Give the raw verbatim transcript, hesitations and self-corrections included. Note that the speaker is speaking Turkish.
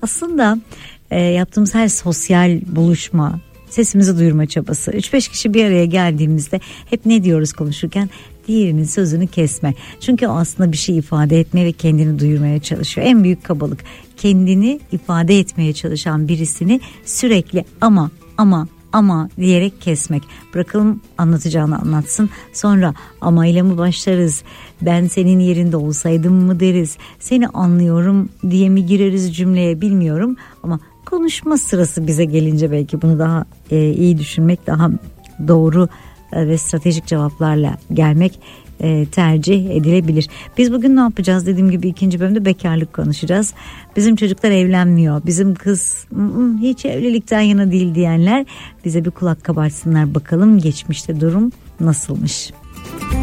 Aslında e, yaptığımız her sosyal buluşma, sesimizi duyurma çabası. üç beş kişi bir araya geldiğimizde hep ne diyoruz konuşurken? Diğerinin sözünü kesme. Çünkü o aslında bir şey ifade etmeye ve kendini duyurmaya çalışıyor. En büyük kabalık, kendini ifade etmeye çalışan birisini sürekli ama ama ama diyerek kesmek. Bırakalım anlatacağını anlatsın. Sonra ama ile mi başlarız? Ben senin yerinde olsaydım mı deriz? Seni anlıyorum diye mi gireriz cümleye, bilmiyorum. Ama konuşma sırası bize gelince belki bunu daha e, iyi düşünmek, daha doğru e, ve stratejik cevaplarla gelmek e, tercih edilebilir. Biz bugün ne yapacağız? Dediğim gibi ikinci bölümde bekarlık konuşacağız. Bizim çocuklar evlenmiyor, bizim kız hiç evlilikten yana değil diyenler bize bir kulak kabartsınlar, bakalım geçmişte durum nasılmış.